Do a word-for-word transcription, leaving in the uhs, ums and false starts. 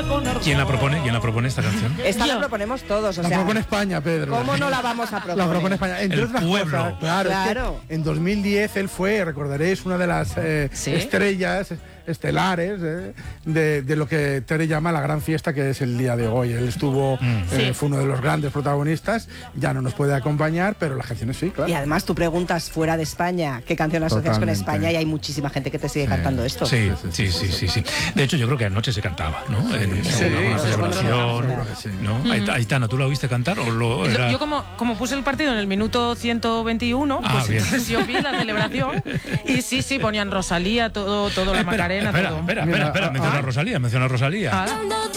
¿Quién la propone? ¿Quién la propone esta canción? Esta la proponemos todos, o La sea, propone España, Pedro. ¿cómo no la vamos a proponer? La propone España. Entre El otras pueblo. cosas, claro, Claro. es que en dos mil diez él fue, recordaréis, una de las eh, ¿Sí? estrellas estelares eh, de, de lo que Tere llama la gran fiesta, que es el día de hoy. Él estuvo, Mm. eh, Sí. fue uno de los grandes protagonistas, ya no nos puede acompañar, pero las canciones sí, claro. Y además tú preguntas fuera de España qué canción asocias con Totalmente. España y hay muchísima gente que te sigue cantando esto. Sí, sí, sí, sí, sí. De hecho, yo creo que anoche se cantaba, ¿no? En Sí, una sí, celebración, seguro que sí. ¿no? Aitana, Aitana, ¿tú la oíste cantar o lo Yo- era...? Yo como, como puse el partido en el minuto ciento veintiuno, Ah, pues bien. entonces yo vi la celebración y sí, sí, ponían Rosalía, todo, todo la Espera, Macarena, espera, todo. espera, Mira, espera, espera, ah, menciona a ah. Rosalía, menciona a Rosalía. Ah.